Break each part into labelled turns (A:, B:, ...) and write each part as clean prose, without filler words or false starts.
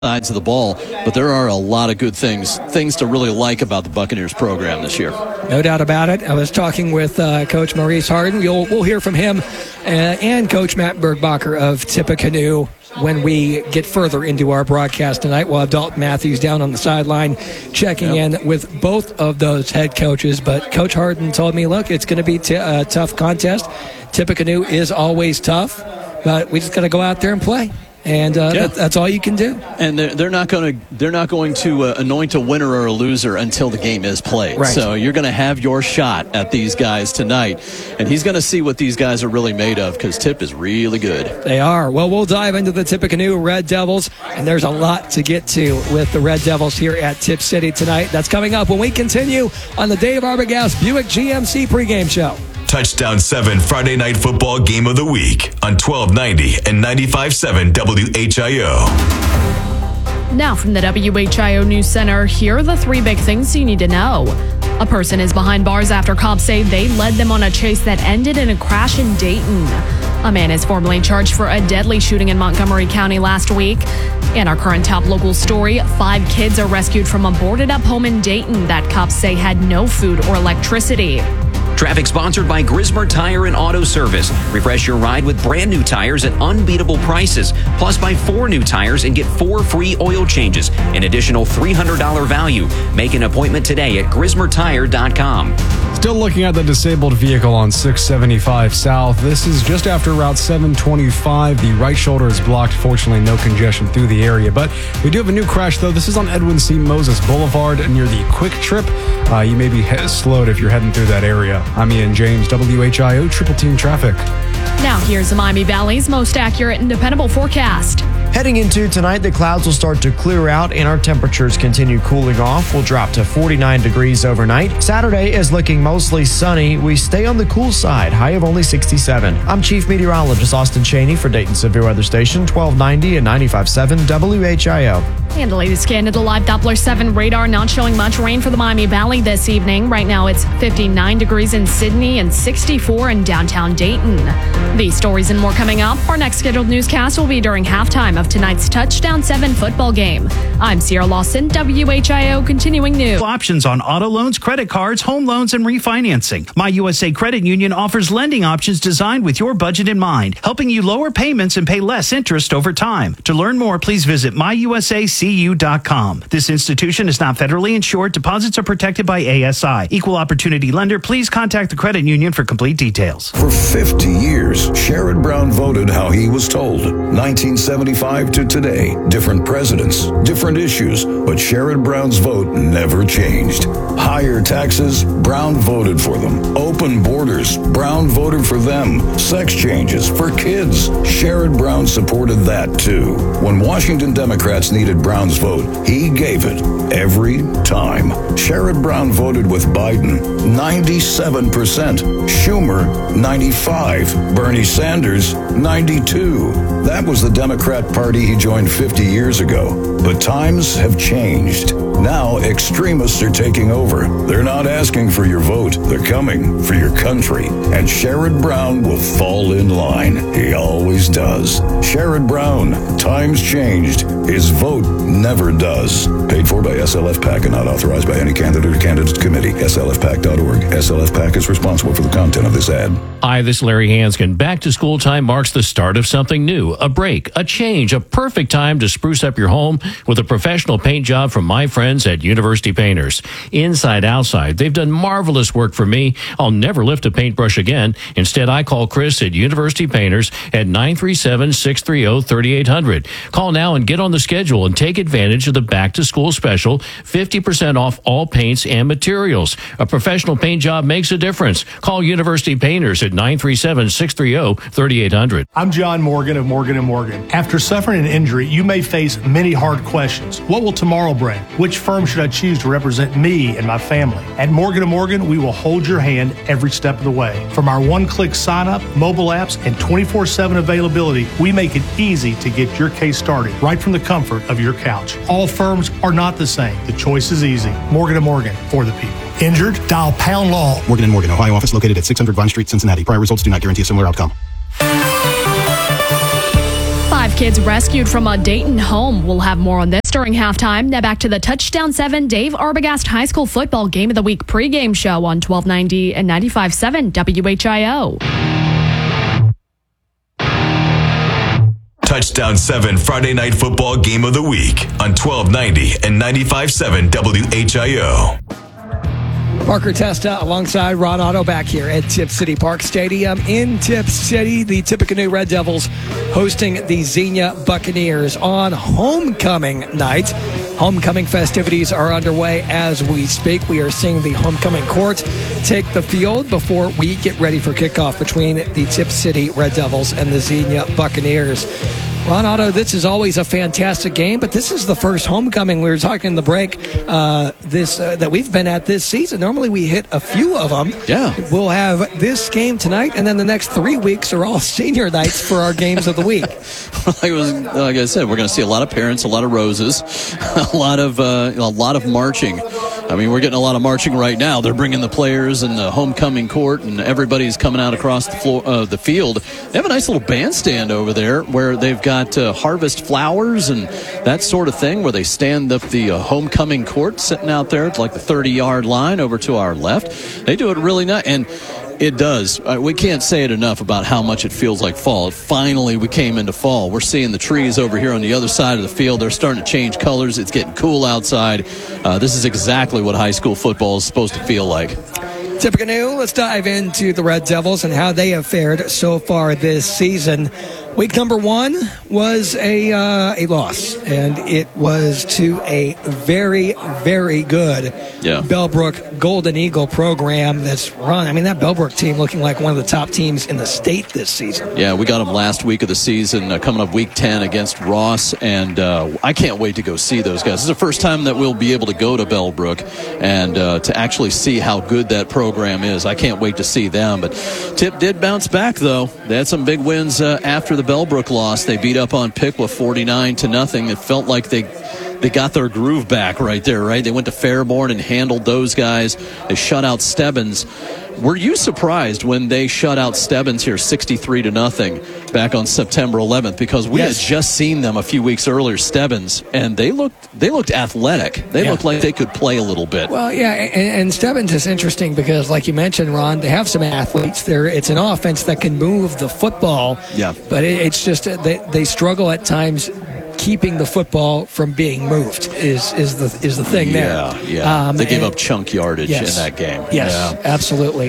A: sides of the ball, but there are a lot of good things to really like about the Buccaneers program this year.
B: No doubt about it. I was talking with Coach Maurice Harden. We'll hear from him and Coach Matt Bergbacher of Tippecanoe when we get further into our broadcast tonight. We'll have Dalton Matthews down on the sideline checking in with both of those head coaches. But Coach Harden told me, look, it's going to be a tough contest. Tippecanoe is always tough, but we just got to go out there and play. And that's all you can do.
A: And they're not going to anoint a winner or a loser until the game is played.
B: Right.
A: So you're going to have your shot at these guys tonight, and he's going to see what these guys are really made of, because Tip is really good.
B: They are. Well, we'll dive into the Tippecanoe Red Devils, and there's a lot to get to with the Red Devils here at Tip City tonight. That's coming up when we continue on the Dave Arbogast Buick GMC pregame show.
C: Touchdown 7 Friday Night Football Game of the Week on 1290 and 95.7 WHIO.
D: Now from the WHIO News Center, here are the three big things you need to know. A person is behind bars after cops say they led them on a chase that ended in a crash in Dayton. A man is formally charged for a deadly shooting in Montgomery County last week. And our current top local story, 5 kids are rescued from a boarded-up home in Dayton that cops say had no food or electricity.
E: Traffic sponsored by Grismer Tire and Auto Service. Refresh your ride with brand new tires at unbeatable prices. Plus, buy 4 new tires and get 4 free oil changes. An additional $300 value. Make an appointment today at GrismerTire.com.
F: Still looking at the disabled vehicle on 675 South. This is just after Route 725. The right shoulder is blocked. Fortunately, no congestion through the area. But we do have a new crash, though. This is on Edwin C. Moses Boulevard near the Quick Trip. You may be slowed if you're heading through that area. I'm Ian James, WHIO Triple Team Traffic.
D: Now here's the Miami Valley's most accurate and dependable forecast.
G: Heading into tonight, the clouds will start to clear out and our temperatures continue cooling off. We'll drop to 49 degrees overnight. Saturday is looking mostly sunny. We stay on the cool side, high of only 67. I'm Chief Meteorologist Austin Cheney for Dayton Severe Weather Station, 1290 and 95.7 WHIO.
D: And the latest Canada Live Doppler 7 radar not showing much rain for the Miami Valley this evening. Right now it's 59 degrees in Sydney and 64 in downtown Dayton. These stories and more coming up. Our next scheduled newscast will be during halftime of tonight's Touchdown 7 football game. I'm Sierra Lawson, WHIO Continuing News.
H: Options on auto loans, credit cards, home loans, and refinancing. My USA Credit Union offers lending options designed with your budget in mind, helping you lower payments and pay less interest over time. To learn more, please visit myusacu.com. This institution is not federally insured. Deposits are protected by ASI. Equal opportunity lender. Please contact the credit union for complete details.
I: For 50 years, Sherrod Brown voted how he was told. 1975 to today, different presidents, different issues, but Sherrod Brown's vote never changed. Higher taxes, Brown voted for them. Open borders, Brown voted for them. Sex changes for kids, Sherrod Brown supported that too. When Washington Democrats needed Brown's vote, he gave it every time. Sherrod Brown voted with Biden, 97%. Schumer, 95%. Bernie Sanders, 92%. That was the Democrat Party he joined 50 years ago. But times have changed. Now extremists are taking over. They're not asking for your vote. They're coming for your country. And Sherrod Brown will fall in line. He always does. Sherrod Brown, times changed. His vote never does. Paid for by SLF PAC and not authorized by any candidate or candidates committee. SLFPAC.org. SLF PAC is responsible for the content of this ad.
J: Hi, this is Larry Hanskin. Back to school time marks the start of something new, a break, a change, a perfect time to spruce up your home with a professional paint job from my friends at University Painters. Inside, outside, they've done marvelous work for me. I'll never lift a paintbrush again. Instead, I call Chris at University Painters at 937-630-3800. Call now and get on the schedule and take advantage of the back to school special, 50% off all paints and materials. A professional paint job makes a difference. Call University Painters at 937-630-3800.
K: I'm John Morgan of Morgan & Morgan. After suffering an injury, you may face many hard questions. What will tomorrow bring? Which firm should I choose to represent me and my family? At Morgan & Morgan, we will hold your hand every step of the way. From our one-click sign-up, mobile apps, and 24/7 availability, we make it easy to get your case started right from the comfort of your couch. All firms are not the same. The choice is easy. Morgan & Morgan, for the people. Injured? Dial pound law.
L: Morgan & Morgan, Ohio office located at 600 Vine Street, Cincinnati. Prior results do not guarantee a similar outcome.
D: 5 kids rescued from a Dayton home. We'll have more on this during halftime. Now back to the Touchdown 7 Dave Arbogast High School Football Game of the Week pregame show on 1290 and 95.7 WHIO.
C: Touchdown 7 Friday Night Football Game of the Week on 1290 and 95.7 WHIO.
B: Parker Testa alongside Ron Otto back here at Tip City Park Stadium in Tip City. The Tippecanoe Red Devils hosting the Xenia Buccaneers on homecoming night. Homecoming festivities are underway as we speak. We are seeing the homecoming court take the field before we get ready for kickoff between the Tip City Red Devils and the Xenia Buccaneers. Ron Otto, this is always a fantastic game, but this is the first homecoming. We were talking in the break that we've been at this season. Normally we hit a few of them.
A: Yeah.
B: We'll have this game tonight, and then the next 3 weeks are all senior nights for our games of the week.
A: Like I said, we're going to see a lot of parents, a lot of roses, a lot of marching. I mean, we're getting a lot of marching right now. They're bringing the players and the homecoming court, and everybody's coming out across the floor of the field. They have a nice little bandstand over there where they've got harvest flowers and that sort of thing, where they stand up the homecoming court sitting out there. It's like the 30-yard line over to our left. They do it really nice, and it does. We can't say it enough about how much it feels like fall. Finally, we came into fall. We're seeing the trees over here on the other side of the field. They're starting to change colors. It's getting cool outside. This is exactly what high school football is supposed to feel like.
B: Tippecanoe, let's dive into the Red Devils and how they have fared so far this season. Week number 1 was a loss, and it was to a very, very good Bellbrook Golden Eagle program that's run. I mean, that Bellbrook team looking like one of the top teams in the state this season.
A: Yeah, we got them last week of the season, coming up week 10 against Ross, and I can't wait to go see those guys. This is the first time that we'll be able to go to Bellbrook and to actually see how good that program is. I can't wait to see them. But Tip did bounce back, though. They had some big wins after the Bellbrook loss. They beat up on Piqua 49-0. It felt like they got their groove back right there, right? They went to Fairborn and handled those guys. They shut out Stebbins. Were you surprised when they shut out Stebbins here 63-0 back on September 11th? Because we had just seen them a few weeks earlier, Stebbins, and they looked athletic. They looked like they could play a little bit.
B: Well, yeah, and Stebbins is interesting because, like you mentioned, Ron, they have some athletes there. It's an offense that can move the football.
A: Yeah.
B: But it's just they struggle at times keeping the football from being moved is the thing there.
A: Yeah. They gave up chunk yardage in that game.
B: Yes, absolutely.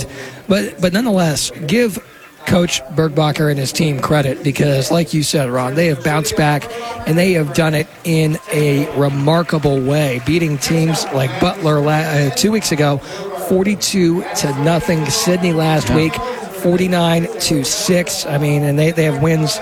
B: But nonetheless, give Coach Bergbacher and his team credit because, like you said, Ron, they have bounced back and they have done it in a remarkable way, beating teams like Butler 2 weeks ago, 42-0. Sydney last week, 49-6. I mean, and they have wins,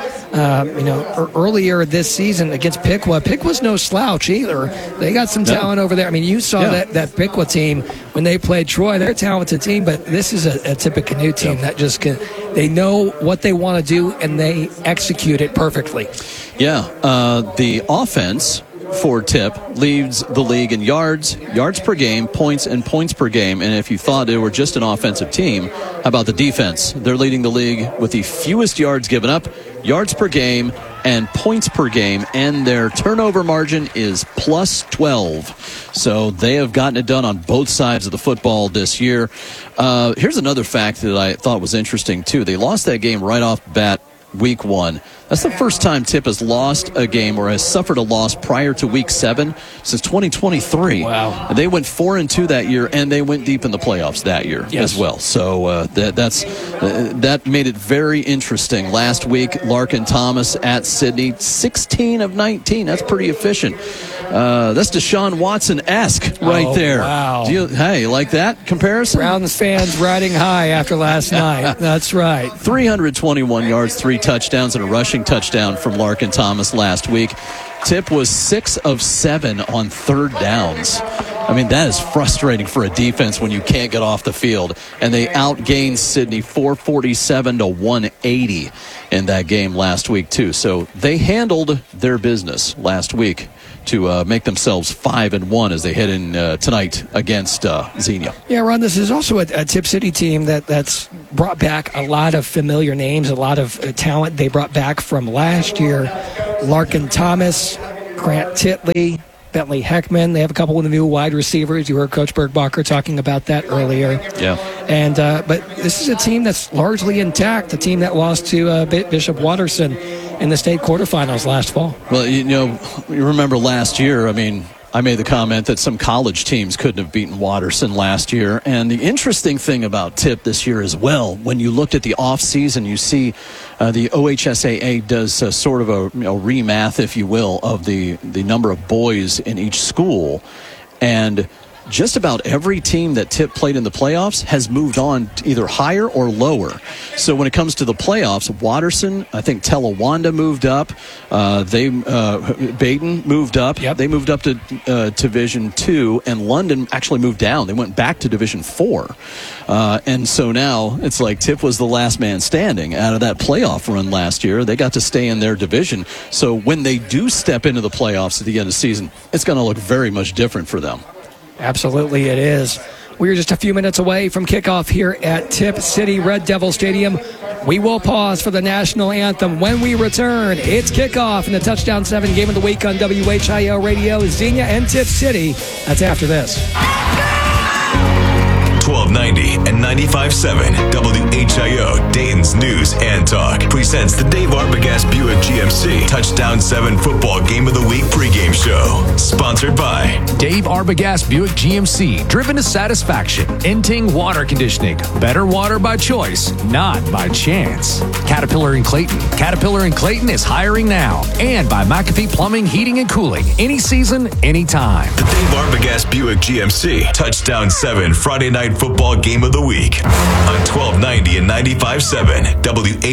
B: earlier this season against Piqua. Piqua's no slouch either. They got some talent over there. I mean, you saw that Piqua team when they played Troy. They're a talented team, but this is a Tippecanoe team that just they know what they want to do and they execute it perfectly.
A: Yeah, the offense for Tip leads the league in yards per game, points, and points per game. And if you thought they were just an offensive team, how about the defense? They're leading the league with the fewest yards given up, yards per game, and points per game. And their turnover margin is plus 12. So they have gotten it done on both sides of the football this year. Here's another fact that I thought was interesting, too. They lost that game right off the bat week 1. That's the first time Tip has lost a game or has suffered a loss prior to week 7 since 2023.
B: Wow.
A: They went 4-2 that year, and they went deep in the playoffs that year as well. So that made it very interesting. Last week, Larkin Thomas at Sydney, 16 of 19. That's pretty efficient. That's Deshaun Watson-esque right there.
B: Wow.
A: You like that comparison?
B: Browns fans riding high after last night. That's right.
A: 321 yards, 3 touchdowns, and a rushing touchdown from Larkin Thomas last week. Tip was 6 of 7 on third downs. I mean, that is frustrating for a defense when you can't get off the field. And they outgained Sydney 447-180 in that game last week, too. So they handled their business last week to make themselves 5-1 as they head in tonight against Xenia.
B: Yeah, Ron, this is also a Tip City team that's brought back a lot of familiar names, a lot of talent they brought back from last year. Larkin Thomas, Grant Titley, Bentley Heckman. They have a couple of new wide receivers. You heard Coach Bergbacher talking about that earlier.
A: Yeah.
B: And but this is a team that's largely intact, the team that lost to Bishop Watterson in the state quarterfinals last fall.
A: Well, you remember last year, I made the comment that some college teams couldn't have beaten Watterson last year. And the interesting thing about Tip this year as well, when you looked at the offseason, you see the OHSAA does sort of a remath, if you will, of the number of boys in each school. And just about every team that Tip played in the playoffs has moved on to either higher or lower. So when it comes to the playoffs, Watterson, I think Telawanda moved up. Baden moved up.
B: Yep.
A: They moved up to Division 2, and London actually moved down. They went back to Division 4. And so now it's like Tip was the last man standing out of that playoff run last year. They got to stay in their division. So when they do step into the playoffs at the end of the season, it's going to look very much different for them.
B: Absolutely it is. We're just a few minutes away from kickoff here at Tip City Red Devil Stadium. We will pause for the national anthem. When we return, it's kickoff in the Touchdown 7 Game of the Week on WHIO Radio, Xenia and Tip City. That's after this.
C: 1290 and 95.7 WHIO, Dayton's News and Talk, presents the Dave Arbogast Buick GMC Touchdown 7 Football Game of the Week pregame show. Sponsored by
L: Dave Arbogast Buick GMC, driven to satisfaction. Inting Water Conditioning, better water by choice, not by chance. Caterpillar in Clayton. Caterpillar in Clayton is hiring now. And by McAfee Plumbing, Heating, and Cooling. Any season, anytime.
C: the Dave Arbogast Buick GMC Touchdown 7 Friday Night Football Game of the Week on 1290 and 95.7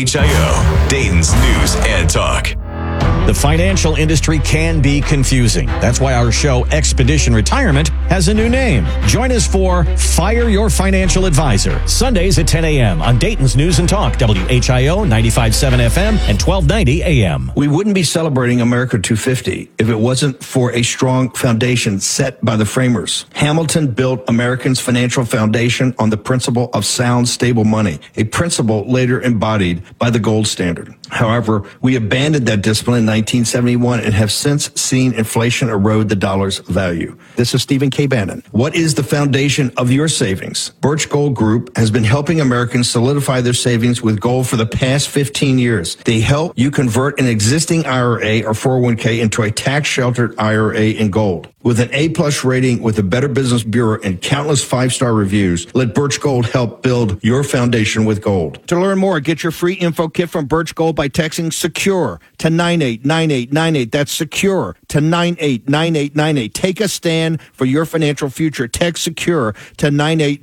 C: WHIO, Dayton's News and Talk.
M: The financial industry can be confusing. That's why our show, Expedition Retirement, has a new name. Join us for Fire Your Financial Advisor, Sundays at 10 a.m. on Dayton's News and Talk, WHIO 95.7 FM and 1290 a.m.
N: We wouldn't be celebrating America 250 if it wasn't for a strong foundation set by the framers. Hamilton built Americans' financial foundation on the principle of sound, stable money, a principle later embodied by the gold standard. However, we abandoned that discipline in 1971 and have since seen inflation erode the dollar's value. This is Stephen K. Bannon. What is the foundation of your savings? Birch Gold Group has been helping Americans solidify their savings with gold for the past 15 years. They help you convert an existing IRA or 401k into a tax-sheltered IRA in gold. With an A-plus rating with the Better Business Bureau and countless 5-star reviews, let Birch Gold help build your foundation with gold. To learn more, get your free info kit from Birch Gold by texting SECURE to 989898. That's SECURE to 989898. Take a stand for your financial future. Text SECURE to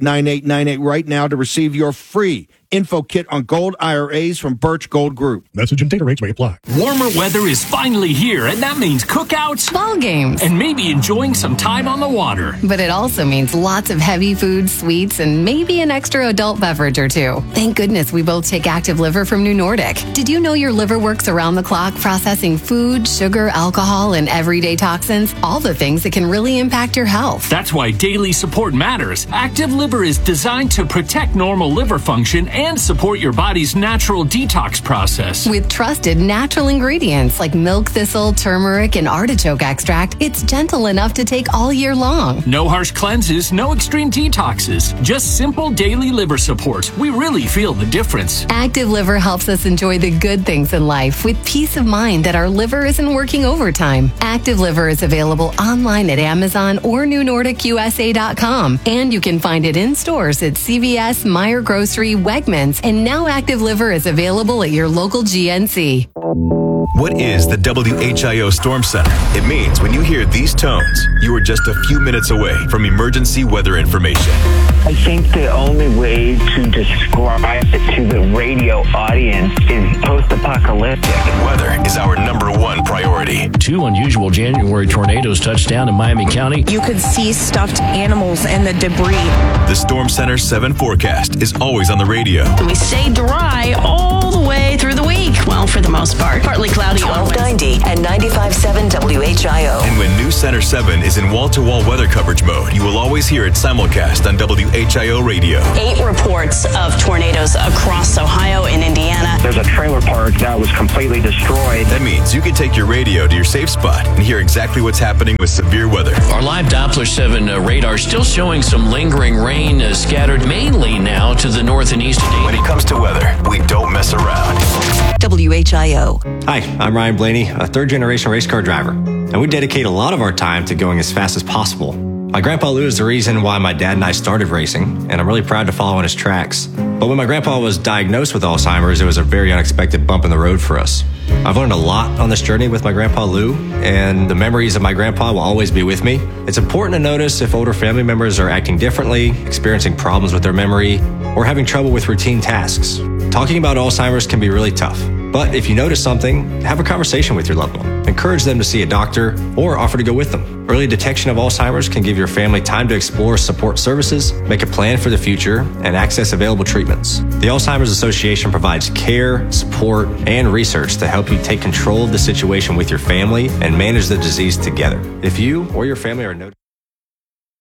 N: 989898 right now to receive your free info kit on gold IRAs from Birch Gold Group.
K: Message and data rates may apply.
O: Warmer weather is finally here, and that means cookouts,
P: ball games,
O: and maybe enjoying some time on the water.
P: But it also means lots of heavy food, sweets, and maybe an extra adult beverage or two. Thank goodness we both take Active Liver from New Nordic. Did you know your liver works around the clock processing food, sugar, alcohol, and everyday toxins? All the things that can really impact your health.
O: That's why daily support matters. Active Liver is designed to protect normal liver function and support your body's natural detox process.
P: With trusted natural ingredients like milk thistle, turmeric, and artichoke extract, it's gentle enough to take all year long.
O: No harsh cleanses, no extreme detoxes, just simple daily liver support. We really feel the difference.
P: Active Liver helps us enjoy the good things in life with peace of mind that our liver isn't working overtime. Active Liver is available online at Amazon or NewNordicUSA.com, and you can find it in stores at CVS, Meijer Grocery, Wegmans, and now Active Liver is available at your local GNC.
C: What is the WHIO Storm Center? It means when you hear these tones, you are just a few minutes away from emergency weather information.
Q: I think the only way to describe it to the radio audience is post-apocalyptic.
C: Weather is our #1 priority.
J: 2 unusual January tornadoes touched down in Miami County.
R: You could see stuffed animals and the debris.
C: The Storm Center 7 forecast is always on the radio.
R: We stay dry all the way through the week.
S: week, well, for the most part. Partly cloudy on
T: 1290 and 95.7 WHIO.
C: And when News Center 7 is in wall-to-wall weather coverage mode, you will always hear it simulcast on WHIO radio.
S: 8 reports of tornadoes across Ohio and Indiana.
Q: There's a trailer park that was completely destroyed.
C: That means you can take your radio to your safe spot and hear exactly what's happening with severe weather.
J: Our live Doppler 7 radar still showing some lingering rain scattered mainly now to the north and east.
C: When it comes to weather, we don't mess around.
T: WHIO.
U: Hi, I'm Ryan Blaney, a third-generation race car driver, and we dedicate a lot of our time to going as fast as possible. My grandpa Lou is the reason why my dad and I started racing, and I'm really proud to follow in his tracks. But when my grandpa was diagnosed with Alzheimer's, it was a very unexpected bump in the road for us. I've learned a lot on this journey with my grandpa Lou, and the memories of my grandpa will always be with me. It's important to notice if older family members are acting differently, experiencing problems with their memory, or having trouble with routine tasks. Talking about Alzheimer's can be really tough. But if you notice something, have a conversation with your loved one. Encourage them to see a doctor or offer to go with them. Early detection of Alzheimer's can give your family time to explore support services, make a plan for the future, and access available treatments. The Alzheimer's Association provides care, support, and research to help you take control of the situation with your family and manage the disease together. If you or your family are noticing